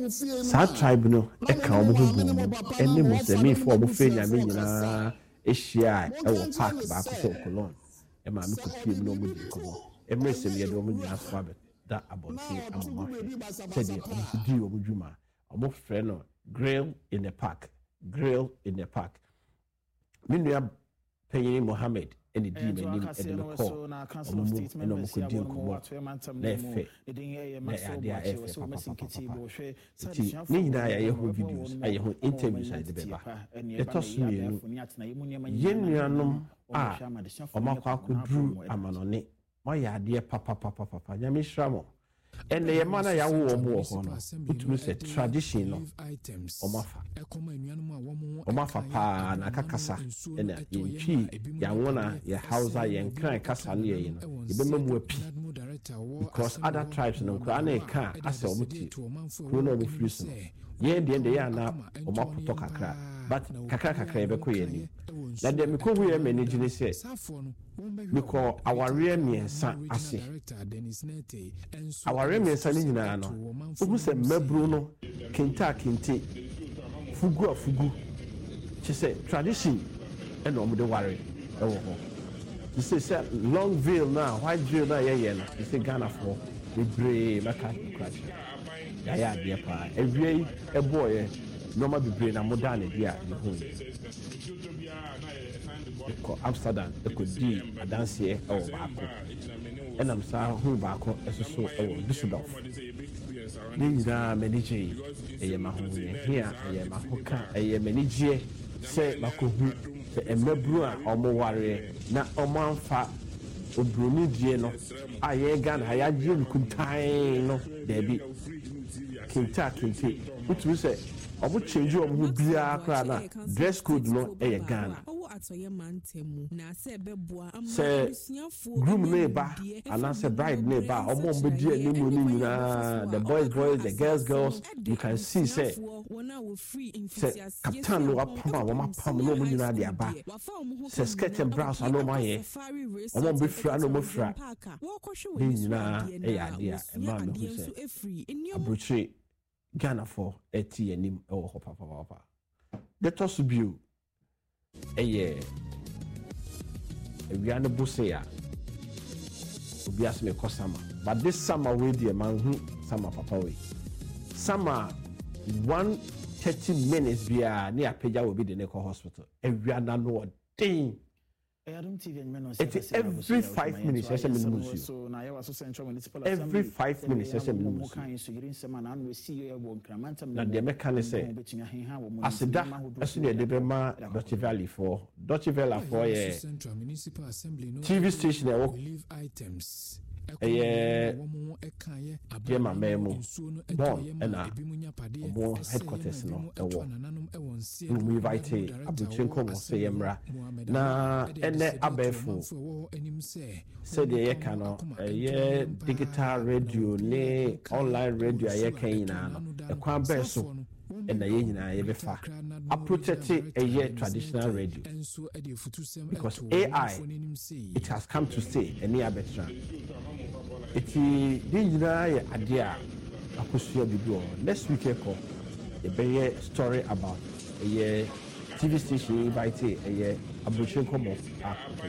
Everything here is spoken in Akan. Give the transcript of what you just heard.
sa tribe no e ka omo ho bu ene muslimi fo omo fe nyame nyina ehia e wo park ba ko so kolon e ma me ko piem no omo di ko emre sem ye do omo nyina so abe da abonti amama se de omo di omo dwuma omo frɛ no grill in the park minua penyin Mohammed ene di menim ene me call omo ene omo ko di nkomo na efe na ade a efe papa ni nyina ya ho videos aye ho interviews ade beba etos mienu yenuanom a omo akwaduru amanone mo ya ade papa nyame hyramo ene ye mana ya wo omo ho no utumi se tradition no omafa pa na kakasa ene yentwi ya wona ya Hausa ye nkran kasa no ye no ebemamu api because other tribes no kra na eka ase omuti kro na omu free so ye de ya na omapoto kakra but kakra ebe ko ye ni na de me ko hu ye manage ni se because aware miensa ase aware miensa ni nyina no ohu se mabru no kente fugu chese tradition and omo de ware ewo ho you say long veil now white veil na ye no you say Ghana for the brave maka crash ya de pa ewie eboye normal be na modern dia ne ho ko Amsterdam ko di adanse ewo baako enam sa hu baako esoso ewo Düsseldorf ni nyina manage eye mahunye here eye mahoka eye manage se makohu se emabru a omoware na omanfa obroni die no aye Ghana ya gye lukuntan no debi kente utu se omo change omo bia kra na dress code no eye Ghana se groom neighbor and say bride neighbor omo mbedi animu ni nyina the boys the girls you can see say captain no apam no mo nyina de aba se skirt and blouse no ma ye omo be fra no mo fra ni nyina ya de a ma no se abrochi Ghana for eti anim e wo papa let us be ewiane bose ya obi asme ko sama but this summer we dey man hu summer papa we summer 130 minutes bia ne apeja will be the next hospital ewiana no odin it's every 5 minutes every 5 minutes na de meka say asida asune de bema Dutch Valley for TV station e wo Jema memo bon ena obo headquarters no ewo we invite abuchenko mo say yemra na ene abefo said ye kano ye digital radio ne online radio ye kan na ekwan beso ena ye nyina ye befa protect a traditional radio because AI it has come to stay any abetra eti dinjira ya adia akosia bibi next week eko e be story about a TV station invite a abuchenko mo